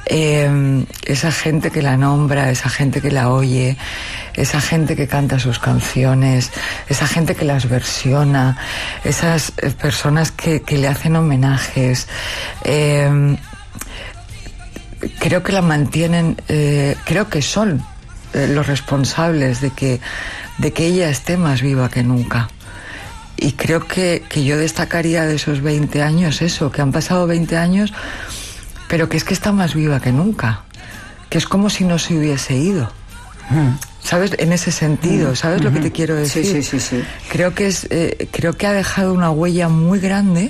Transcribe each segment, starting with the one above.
esa gente que la nombra, esa gente que la oye, esa gente que canta sus canciones, esa gente que las versiona, esas personas que le hacen homenajes, creo que la mantienen, creo que son los responsables de que ella esté más viva que nunca. Y creo que yo destacaría de esos 20 años eso, que han pasado 20 años, pero que es que está más viva que nunca, que es como si no se hubiese ido. ¿Sabes? En ese sentido, ¿sabes lo que te quiero decir? Sí. Creo que ha dejado una huella muy grande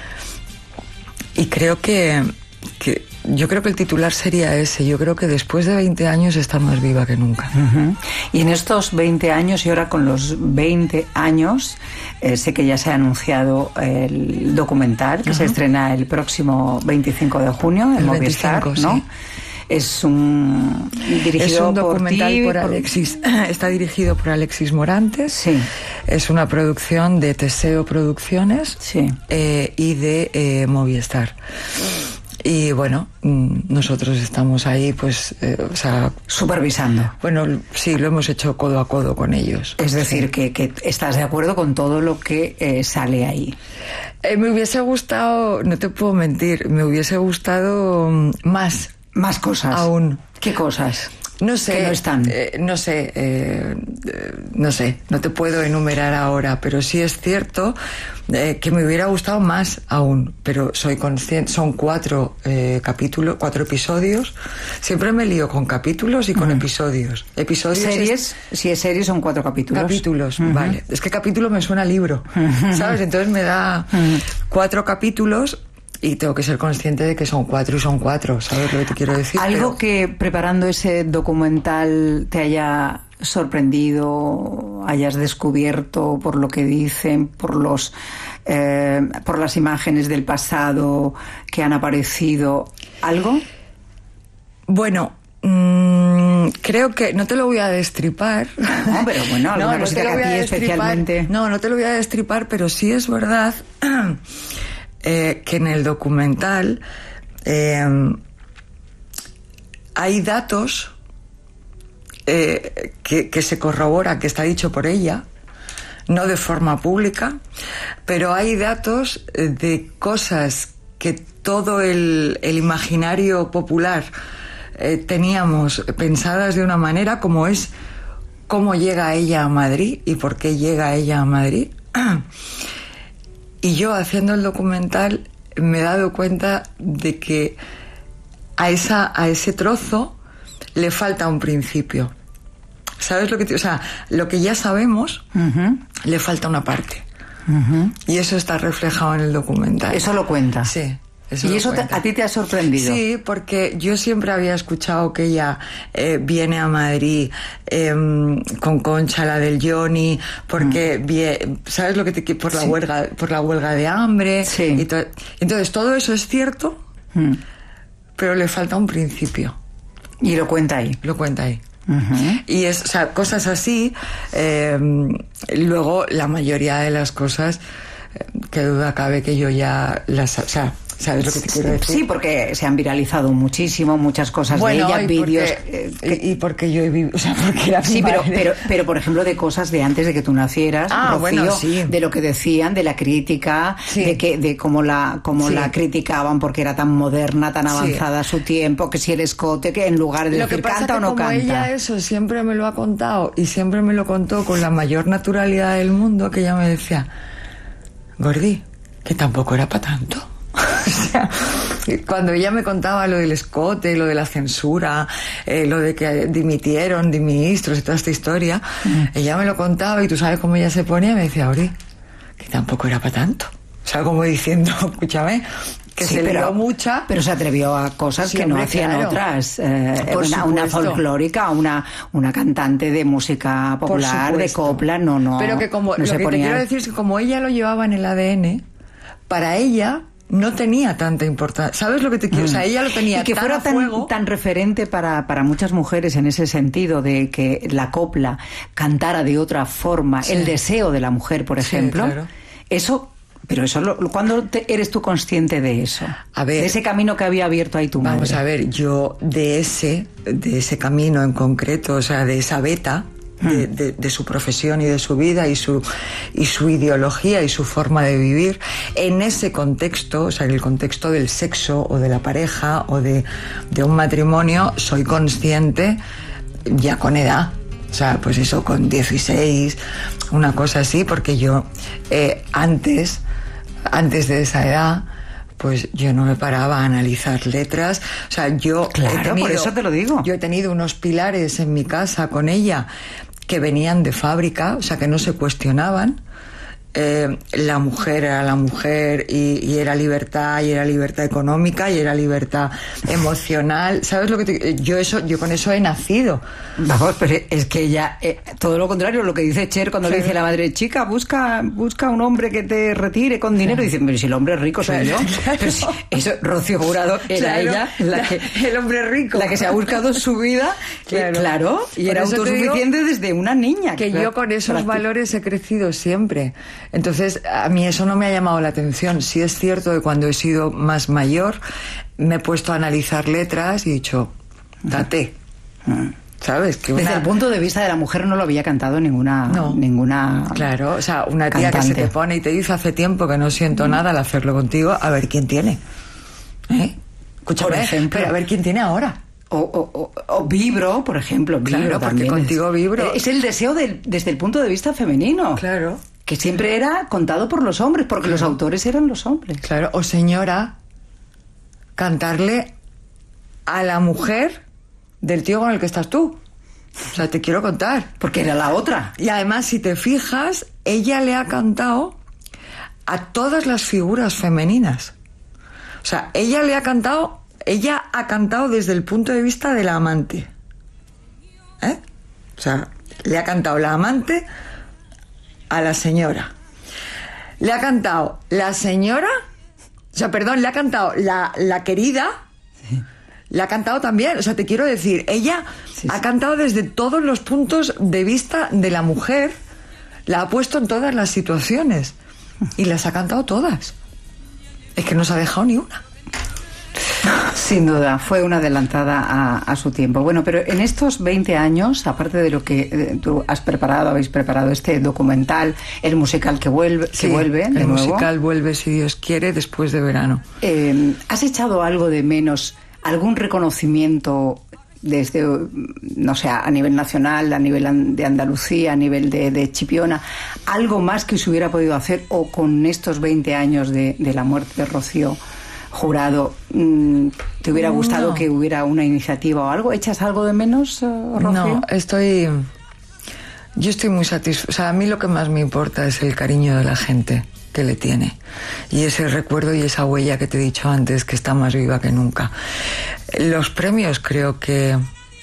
y creo que yo creo que el titular sería ese. Yo creo que después de 20 años está más viva que nunca. Y en estos 20 años, y ahora con los 20 años, sé que ya se ha anunciado el documental que se estrena el próximo 25 de junio en Movistar, 25, ¿no? Sí. Es un documental por Alexis. Está dirigido por Alexis Morantes. Sí. Es una producción de Teseo Producciones, sí. Y de Movistar. Y bueno, nosotros estamos ahí, pues, supervisando. Bueno, sí, lo hemos hecho codo a codo con ellos. Es decir, que estás de acuerdo con todo lo que sale ahí. Me hubiese gustado, no te puedo mentir, me hubiese gustado más cosas. Aún. ¿Qué cosas? No sé. Que no están. No sé, no te puedo enumerar ahora, pero sí es cierto que me hubiera gustado más aún, pero soy consciente, son 4 capítulos, 4 episodios. Siempre me lío con capítulos y con episodios. ¿Series? Si es serie son 4 capítulos. Capítulos, vale. Es que capítulo me suena a libro, ¿sabes? Entonces me da 4 capítulos. Y tengo que ser consciente de que son 4 y son 4, ¿sabes lo que te quiero decir? ¿Algo que preparando ese documental te haya sorprendido, hayas descubierto por lo que dicen, por las imágenes del pasado que han aparecido? ¿Algo? Bueno, creo que no te lo voy a destripar. No, pero bueno, alguna cosita que a ti especialmente. No te lo voy a destripar, pero sí es verdad que en el documental hay datos que se corrobora, que está dicho por ella, no de forma pública, pero hay datos de cosas que todo el imaginario popular teníamos pensadas de una manera, como es cómo llega ella a Madrid y por qué llega ella a Madrid. Y yo, haciendo el documental, me he dado cuenta de que a ese trozo le falta un principio. ¿Sabes lo que o sea, lo que ya sabemos, le falta una parte. Y eso está reflejado en el documental. ¿Eso lo cuenta? Sí. ¿Y eso a ti te ha sorprendido? Sí, porque yo siempre había escuchado que ella viene a Madrid con Concha, la del Johnny, porque ¿sabes lo que te por la huelga de hambre? Sí. Entonces todo eso es cierto, pero le falta un principio. Y lo cuenta ahí. Lo cuenta ahí. Y es, o sea, cosas así. Luego la mayoría de las cosas, que duda cabe que yo ya las, o sea, ¿sabes lo que te quiero decir? Sí, porque se han viralizado muchísimo, muchas cosas de ella, vídeos. Y porque yo he vivido, o sea, porque era sí, pero por ejemplo, de cosas de antes de que tú nacieras, Rocío, bueno, sí. De lo que decían, de la crítica, sí. de cómo la criticaban porque era tan moderna, tan avanzada a su tiempo, que si el escote, que en lugar de decir canta o no canta. Ella eso siempre me lo ha contado y siempre me lo contó con la mayor naturalidad del mundo, que ella me decía, Gordi, que tampoco era para tanto. O sea, cuando ella me contaba lo del escote, lo de la censura, lo de que dimitieron de ministros y toda esta historia, ella me lo contaba y tú sabes cómo ella se ponía y me decía, Ori, que tampoco era para tanto. O sea, como diciendo, escúchame, que se le dio mucha. Pero se atrevió a cosas que no hacían otras. Una folclórica, una cantante de música popular, de copla, no. Pero que como lo que te quiero decir es que como ella lo llevaba en el ADN, para ella no tenía tanta importancia. ¿Sabes lo que te quiero? O sea, ella lo tenía y que tan fuera a fuego. tan referente para muchas mujeres en ese sentido, de que la copla cantara de otra forma, el deseo de la mujer, por ejemplo. Claro. Eso Pero eso, ¿cuándo eres tú consciente de eso? A ver, de ese camino que había abierto ahí tu madre. Vamos a ver, yo de ese camino en concreto, o sea, de esa beta, de su profesión y de su vida y su ideología y su forma de vivir, en ese contexto, o sea, en el contexto del sexo o de la pareja o de un matrimonio, soy consciente ya con edad. O sea, pues eso, con 16, una cosa así, porque yo antes de esa edad, pues yo no me paraba a analizar letras. O sea, yo por eso te lo digo. Yo he tenido unos pilares en mi casa con ella que venían de fábrica, o sea, que no se cuestionaban. La mujer era la mujer y era libertad, y era libertad económica, y era libertad emocional. ¿Sabes lo que yo con eso he nacido? Vamos, pero es que ella, todo lo contrario, lo que dice Cher cuando le dice a la madre, chica, busca un hombre que te retire con dinero, y dice, pero si el hombre es rico soy yo. Pero si eso, Rocío Jurado era ella, el hombre rico, la que se ha buscado su vida, claro, y era autosuficiente desde una niña. Que yo con esos valores he crecido siempre. Entonces, a mí eso no me ha llamado la atención. Sí es cierto que cuando he sido más mayor me he puesto a analizar letras y he dicho, date. ¿Sabes? Que desde el punto de vista de la mujer no lo había cantado ninguna claro, o sea, una tía cantante que se te pone y te dice hace tiempo que no siento nada al hacerlo contigo, a ver quién tiene. Escúchame, por ejemplo, pero a ver quién tiene ahora. O vibro, por ejemplo. Claro, porque contigo vibro. Es el deseo desde el punto de vista femenino. Claro. Que siempre era contado por los hombres, porque los autores eran los hombres. Claro, o señora, cantarle a la mujer del tío con el que estás tú. O sea, te quiero contar. Porque era la otra. Y además, si te fijas, ella le ha cantado a todas las figuras femeninas. O sea, ella ha cantado desde el punto de vista de la amante. O sea, le ha cantado la amante a la señora. Le ha cantado la señora, le ha cantado la querida, sí. Le ha cantado también, o sea, te quiero decir, ella ha cantado desde todos los puntos de vista de la mujer, la ha puesto en todas las situaciones y las ha cantado todas. Es que no se ha dejado ni una. Sin duda, fue una adelantada a su tiempo. Bueno, pero en estos 20 años, aparte de lo que tú habéis preparado este documental, el musical que vuelve de nuevo. El musical vuelve, si Dios quiere, después de verano. ¿Has echado algo de menos, algún reconocimiento desde, no sé, a nivel nacional, a nivel de Andalucía, a nivel de Chipiona, algo más que se hubiera podido hacer, o con estos 20 años de la muerte de Rocío Jurado, ¿te hubiera gustado que hubiera una iniciativa o algo? ¿Echas algo de menos, Rocío? No, yo estoy muy satisfecha. O sea, a mí lo que más me importa es el cariño de la gente que le tiene, y ese recuerdo y esa huella que te he dicho antes, que está más viva que nunca. Los premios, creo que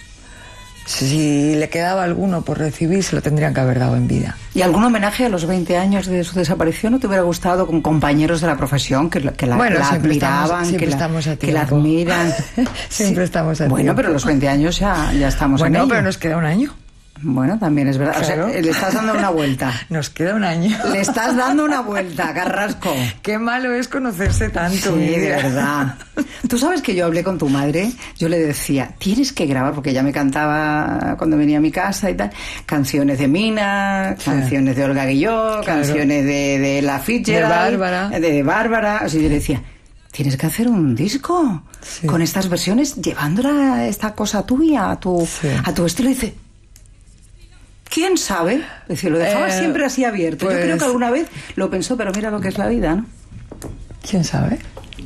si le quedaba alguno por recibir, se lo tendrían que haber dado en vida. ¿Y algún homenaje a los 20 años de su desaparición no te hubiera gustado, con compañeros de la profesión que la admiraban, que la admiran? Siempre estamos a tiempo. Bueno, pero los 20 años ya estamos en ello. Bueno, pero nos queda un año. Bueno, también es verdad. Claro. O sea, le estás dando una vuelta. Nos queda un año. Le estás dando una vuelta, Carrasco. Qué malo es conocerse tanto. Sí, de verdad. Tú sabes que yo hablé con tu madre, yo le decía, tienes que grabar, porque ella me cantaba cuando venía a mi casa y tal, canciones de Mina, canciones de Olga Guilló, canciones de La Fitzgerald, de Bárbara. O sea, yo le decía, tienes que hacer un disco con estas versiones, llevándola esta cosa tuya, a tu estilo. Y dice, ¿quién sabe? Es decir, lo dejaba siempre así abierto. Pues, yo creo que alguna vez lo pensó, pero mira lo que es la vida, ¿no? ¿Quién sabe?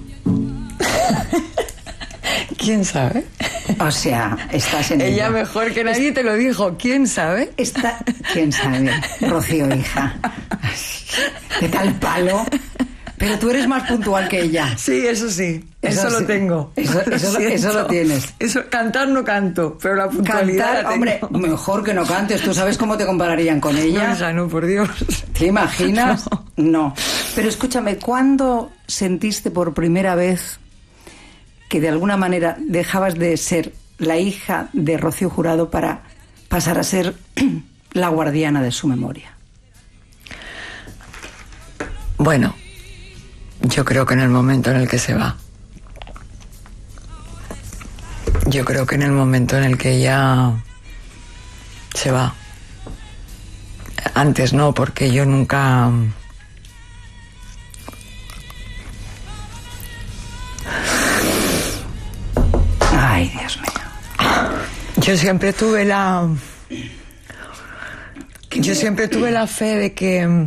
¿Quién sabe? O sea, estás en ella mejor que nadie te lo dijo. ¿Quién sabe? ¿Quién sabe? Rocío, hija. De tal palo. Pero tú eres más puntual que ella. Sí, eso sí. Eso lo tengo. Eso lo tienes. Cantar no canto, pero la puntualidad cantar, hombre, mejor que no cantes. ¿Tú sabes cómo te compararían con ella? No, por Dios. ¿Te imaginas? No. Pero escúchame, ¿cuándo sentiste por primera vez que de alguna manera dejabas de ser la hija de Rocío Jurado para pasar a ser la guardiana de su memoria? Bueno, Yo creo que en el momento en el que se va. Yo creo que en el momento en el que ella se va. Antes no, porque yo nunca... Ay, Dios mío. Yo siempre tuve la... Yo siempre tuve la fe de que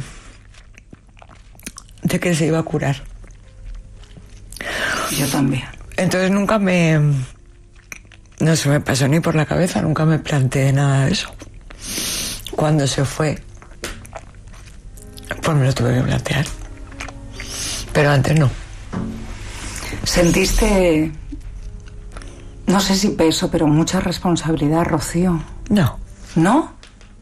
se iba a curar. Yo también. Entonces nunca no se me pasó ni por la cabeza, nunca me planteé nada de eso. Cuando se fue, pues me lo tuve que plantear. Pero antes no. ¿Sentiste, no sé si peso, pero mucha responsabilidad, Rocío? No. ¿No?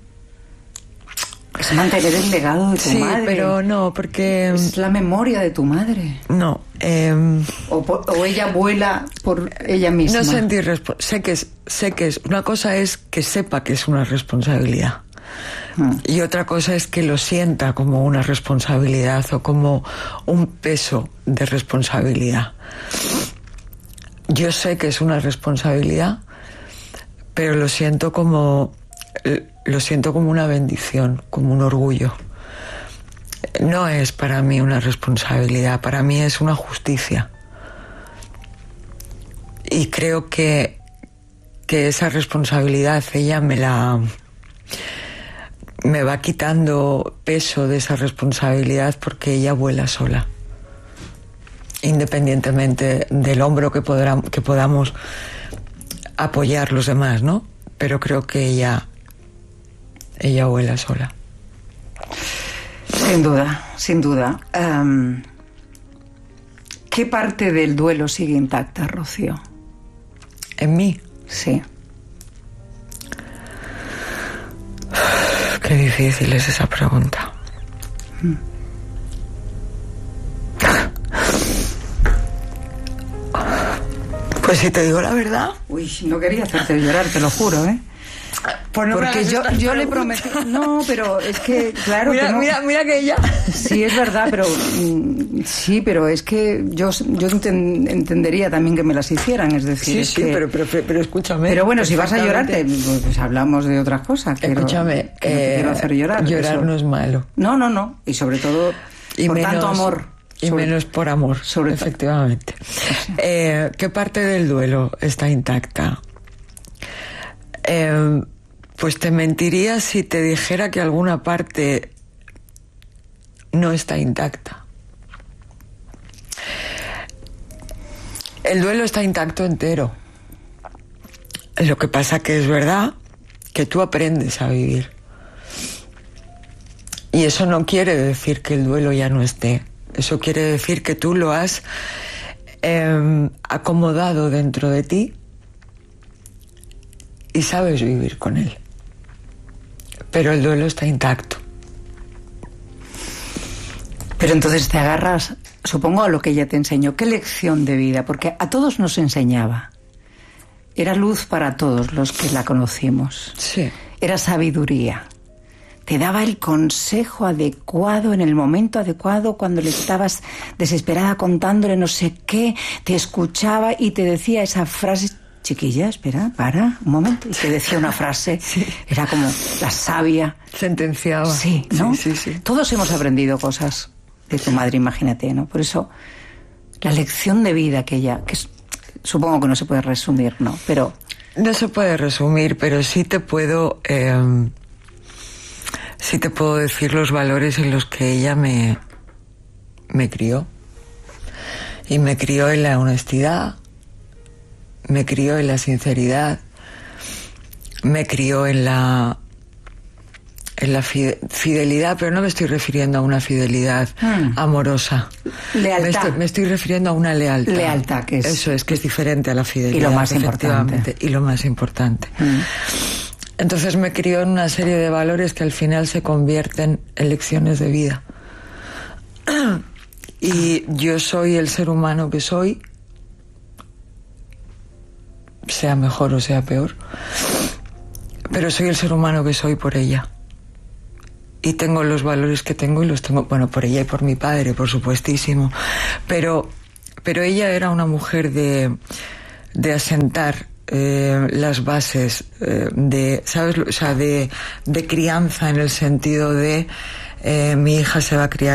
Es mantener el legado de tu madre. Sí, pero no, porque... Es la memoria de tu madre. No. O ella vuela por ella misma. No sentir sé que es... Una cosa es que sepa que es una responsabilidad. Y otra cosa es que lo sienta como una responsabilidad o como un peso de responsabilidad. Yo sé que es una responsabilidad, pero lo siento como una bendición, como un orgullo. No es para mí una responsabilidad, para mí es una justicia. Y creo que esa responsabilidad ella me va quitando peso de esa responsabilidad porque ella vuela sola. Independientemente del hombro que podamos apoyar los demás, ¿no? Pero creo que ella vuela sola. Sin duda, sin duda. ¿Qué parte del duelo sigue intacta, Rocío? ¿En mí? Sí. Qué difícil es esa pregunta. Pues si te digo la verdad... Uy, no quería hacerte llorar, te lo juro, ¿eh? Pues no, porque yo le prometí... No, pero es que, claro... Mira, que no... mira que ella... Sí, es verdad, pero... Sí, pero es que yo entendería también que me las hicieran, es decir... Sí, pero escúchame... Pero bueno, si vas a llorarte, pues hablamos de otras cosas. Escúchame, que no te quiero hacer llorar. Llorar no es malo. No. Y sobre todo, por tanto amor. Y menos por amor, efectivamente. ¿Qué parte del duelo está intacta? Pues te mentiría si te dijera que alguna parte no está intacta. El duelo está intacto entero. Lo que pasa que es verdad que tú aprendes a vivir. Y eso no quiere decir que el duelo ya no esté. Eso quiere decir que tú lo has acomodado dentro de ti y sabes vivir con él. Pero el duelo está intacto. Pero entonces te agarras, supongo, a lo que ella te enseñó. ¿Qué lección de vida? Porque a todos nos enseñaba. Era luz para todos los que la conocimos. Sí. Era sabiduría. Te daba el consejo adecuado en el momento adecuado cuando le estabas desesperada contándole no sé qué, te escuchaba y te decía esa frase, chiquilla, espera, para un momento, y te decía una frase, sí. Era como la sabia. Sentenciaba. Sí, ¿no? Sí. Todos hemos aprendido cosas de tu madre, imagínate, ¿no? Por eso, la lección de vida que ella, supongo que no se puede resumir, ¿no? Pero... No se puede resumir, pero sí te puedo... Sí te puedo decir los valores en los que ella me crió. Y me crió en la honestidad, me crió en la sinceridad, me crió en la fidelidad, pero no me estoy refiriendo a una fidelidad amorosa. Lealtad. Me estoy refiriendo a una lealtad. Lealtad, que es... Eso es, que es diferente a la fidelidad. Y lo más importante. Y lo más importante. Entonces me crió en una serie de valores que al final se convierten en lecciones de vida. Y yo soy el ser humano que soy, sea mejor o sea peor, pero soy el ser humano que soy por ella. y tengo los valores que tengo y los tengo, bueno, por ella y por mi padre, por supuestísimo. Pero ella era una mujer de asentar las bases ¿sabes? O sea, de crianza, en el sentido de mi hija se va a criar